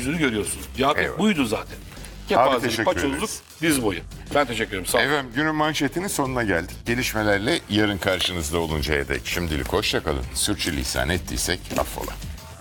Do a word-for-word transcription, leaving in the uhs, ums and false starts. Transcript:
yüzünü görüyorsun. Yakup Eyvallah. buydu zaten. teşekkür Kepazelik, paçozluk, ederiz. diz boyu. Ben teşekkür ederim. Sağ olun. Efendim günün manşetinin sonuna geldik. Gelişmelerle yarın karşınızda oluncaya dek şimdilik hoşça kalın. Sürçülisan ettiysek affola.